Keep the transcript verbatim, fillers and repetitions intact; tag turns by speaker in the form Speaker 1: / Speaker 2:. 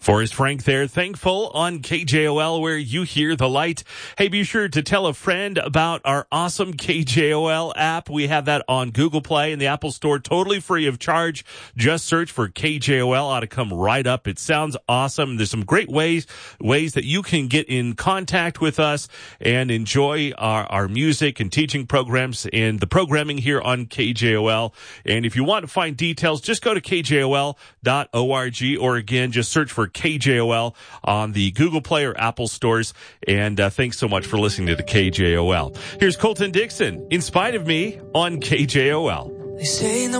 Speaker 1: Forrest Frank there, Thankful on K J O L, where you hear the light. Hey, be sure to tell a friend about our awesome K J O L app. We have that on Google Play and the Apple Store, totally free of charge. Just search for K J O L. Ought to come right up. It sounds awesome. There's some great ways ways that you can get in contact with us and enjoy our, our music and teaching programs and the programming here on K J O L. And if you want to find details, just go to K J O L dot org, or again, just search for K J O L on the Google Play or Apple stores. And uh, thanks so much for listening to the K J O L. Here's Colton Dixon, In Spite of Me, on K J O L.
Speaker 2: They say no